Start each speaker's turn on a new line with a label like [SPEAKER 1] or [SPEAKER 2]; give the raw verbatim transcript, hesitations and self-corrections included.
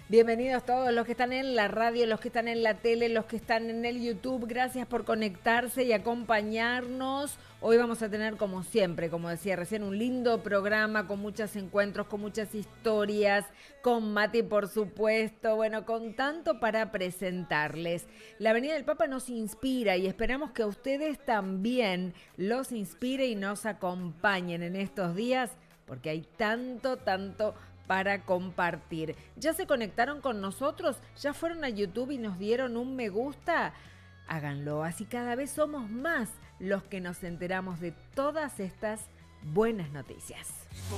[SPEAKER 1] Bienvenidos todos los que están en la radio, los que están en la tele, los que están en el YouTube. Gracias por conectarse y acompañarnos. Hoy vamos a tener, como siempre, como decía recién, un lindo programa con muchos encuentros, con muchas historias, con Mati, por supuesto, bueno, con tanto para presentarles. La Avenida del Papa nos inspira y esperamos que a ustedes también los inspire y nos acompañen en estos días, porque hay tanto, tanto para compartir. ¿Ya se conectaron con nosotros? ¿Ya fueron a YouTube y nos dieron un me gusta? Háganlo, así cada vez somos más los que nos enteramos de todas estas buenas noticias.